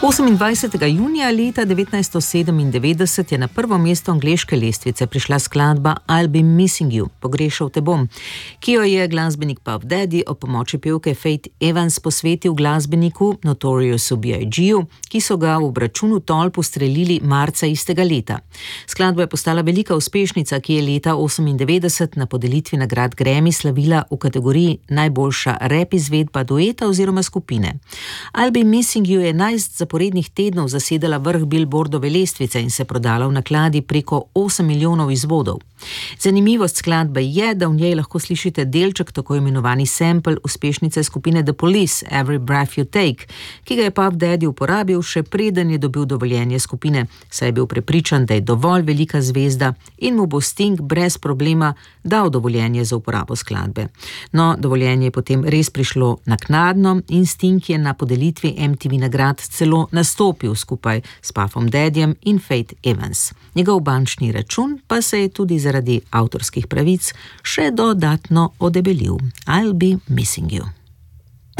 28. junija leta 1997 je na prvo mesto angleške lestvice prišla skladba I'll Be Missing You, Pogrešal te bom, ki jo je glasbenik Puff Daddy ob pomoči pevke Faith Evans posvetil glasbeniku Notoriousu B.I.G.-ju, ki so ga v obračunu tolp ustrelili marca istega leta. Skladba je postala velika uspešnica, ki je leta 1998 na podelitvi nagrad Grammy slavila v kategoriji najboljša rap izvedba dueta oziroma skupine. I'll Be Missing You je 11 zaporednih tednov zasedala vrh Billboardove lestvice in se prodala v nakladi preko 8 milijonov izvodov. Zanimivost skladbe je, da v njej lahko slišite delček tako imenovani sample uspešnice skupine The Police, Every Breath You Take, ki ga je Puff Daddy uporabil še preden je dobil dovoljenje skupine, saj je bil prepričan, da je dovolj velika zvezda in mu bo Sting brez problema dal dovoljenje za uporabo skladbe. No, dovoljenje je potem res prišlo naknadno in Sting je na podelitvi MTV nagrad celo nastopil skupaj s Puffom Daddyjem in Faith Evans. Njegov bančni račun pa se je tudi zaradi avtorskih pravic še dodatno odebelil. I'll be missing you.